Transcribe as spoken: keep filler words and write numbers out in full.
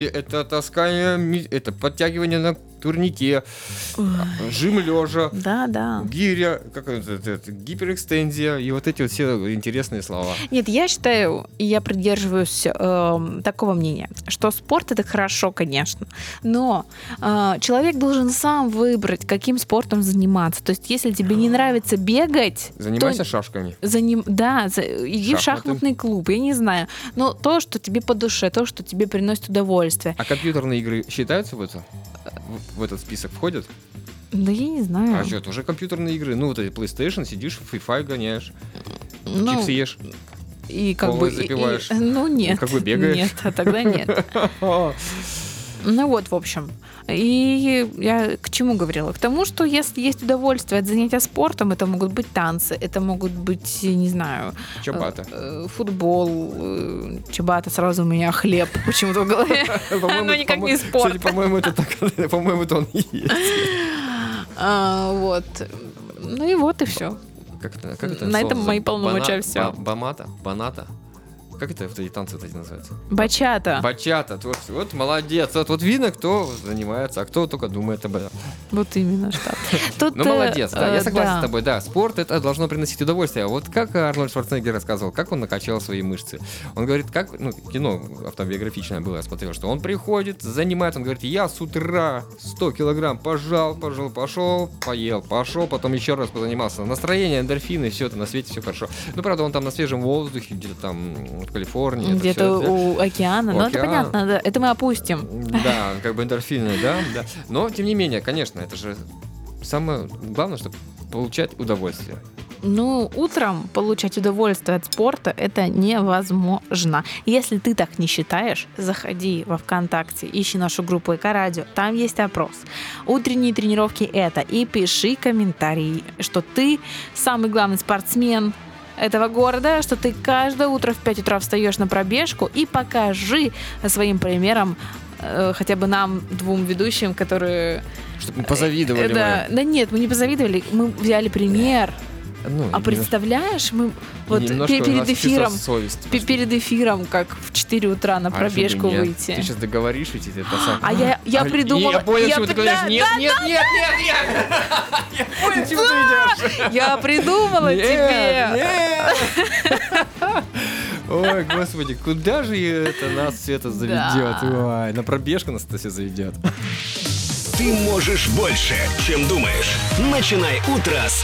Это таскание, ми- это подтягивание на турнике, Ой. жим лежа, Да, да. гиря, как это, это, это, гиперэкстензия и вот эти вот все интересные слова. Нет, я считаю, и я придерживаюсь э, такого мнения, что спорт это хорошо, конечно, но э, человек должен сам выбрать, каким спортом заниматься. То есть, если тебе не нравится бегать, Занимайся то шашками. за ним, да, за- иди в Шахматы. шахматный клуб, я не знаю. Но то, что тебе по душе, то, что тебе приносит удовольствие. А компьютерные игры считаются в это? В, в этот список входят? Да я не знаю. А что, это уже компьютерные игры. Ну, вот эти PlayStation, сидишь, в FIFA гоняешь, Ну, чипсы ешь. и как колой бы... и- запиваешь. и- ну, нет. Как бы бегаешь. Нет, а тогда нет. Ну вот, в общем. И я к чему говорила? К тому, что если есть удовольствие от занятия спортом, это могут быть танцы, это могут быть, не знаю, Чабата. э, футбол, э, чабата, сразу у меня хлеб почему-то в голове. Ну, никак не спорт. Кстати, по-моему, это так, по-моему, это он и есть. А, Вот. Ну и вот и все. Как это, как это На слово этом за- мои полномочия бана- всё. ба- Бамата? Баната? Как это вот эти танцы вот эти называются? Бачата. Бачата. Вот, вот молодец. Вот, вот видно, кто занимается, а кто только думает об этом. Вот именно что. Тут, Ну, э, молодец, да, я э, согласен да. с тобой, да, спорт это должно приносить удовольствие. А вот как Арнольд Шварценеггер рассказывал, как он накачал свои мышцы. Он говорит, как, ну, кино автобиографичное было, я смотрел, что он приходит, занимается, он говорит, я с утра сто килограмм пожал, пожал, пошел, поел, пошел, потом еще раз позанимался. Настроение, эндорфины, все это на свете, все хорошо. Ну, правда, он там на свежем воздухе, где-то там в Калифорнии. это Где-то всё это- у океана. У Ну, это океана. понятно, да. Это мы опустим. Да, как бы эндорфины, да, да. Но, тем не менее, конечно, это же самое главное, чтобы получать удовольствие. Ну, утром получать удовольствие от спорта это невозможно. Если ты так не считаешь, заходи во ВКонтакте, ищи нашу группу Эко-радио, там есть опрос. Утренние тренировки это. И пиши комментарии, что ты самый главный спортсмен этого города, что ты каждое утро в пять утра встаешь на пробежку, и покажи своим примером э, хотя бы нам, двум ведущим, которые... Чтобы мы позавидовали. Э, да, да нет, мы не позавидовали, мы взяли пример. мы. Ну, А и представляешь, мы вот немножко пе- у перед нас чувство эфиром, совести пе- пошло. перед эфиром, как в четыре утра на А пробежку чтобы нет? выйти. Ты сейчас договоришь, ведь это сам. А я, я А, придумала... Я понял, я чего ты при- говоришь. да, Нет, да, нет, нет, нет, нет. Я понял, чего ты идешь. Я придумала тебе. Нет. Ой, господи, куда же это нас все это заведет? Да. Ой, на пробежку нас это все заведет. Ты можешь больше, чем думаешь. Начинай утро с